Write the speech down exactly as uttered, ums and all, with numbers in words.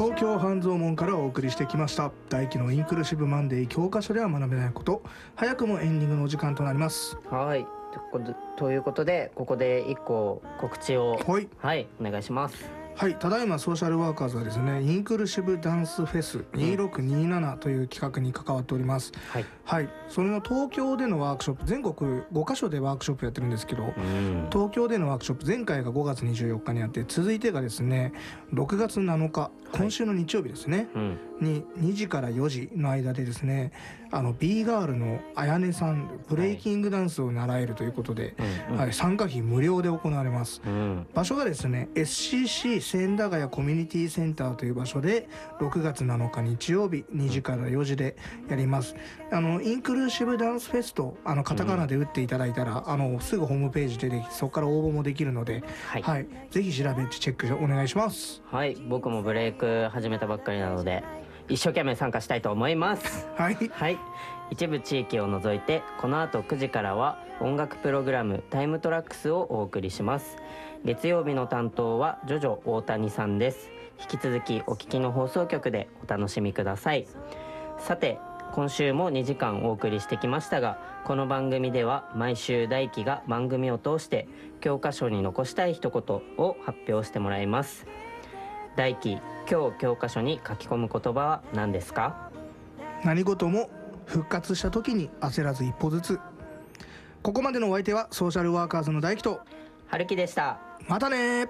東京半蔵門からお送りしてきました大輝のインクルーシブマンデー教科書では学べないこと、早くもエンディングのお時間となります。 はいということで、ここでいっこ告知をはい、 はい、お願いします。 はい、ただいまソーシャルワーカーズはですね、インクルーシブダンスフェスにせんろくじゅうななという企画に関わっております。 はい、 はい、それの東京でのワークショップ、全国ごカ所でワークショップやってるんですけど、 うん、 東京でのワークショップ、前回がごがつにじゅうよっかにあって、続いてがですねろくがつなのか、今週の日曜日ですね、はい、ににじからよじの間でですね、あの B ガールのあやねさん、ブレイキングダンスを習えるということで、はいはい、参加費無料で行われます。うん、場所がですね エスシーシー 千駄ヶ谷コミュニティセンターという場所でろくがつなのか日曜日にじからよじでやります。あのインクルーシブダンスフェスとあのカタカナで打っていただいたら、うん、あのすぐホームページ出てきて、そこから応募もできるので、はいはい、ぜひ調べてチェックお願いします。 はい、僕もブレイク始めたばっかりなので一生懸命参加したいと思います。 はい、 はい、一部地域を除いてこの後くじからは音楽プログラムタイムトラックスをお送りします。月曜日の担当はジョジョ大谷さんです。引き続きお聞きの放送局でお楽しみください。さて、今週もにじかんお送りしてきましたが、この番組では毎週大輝が番組を通して教科書に残したい一言を発表してもらいます。大輝、今日教科書に書き込む言葉は何ですか？ 何事も復活した時に焦らず一歩ずつ。ここまでのお相手はソーシャルワーカーズの大輝と春樹でした。 またね。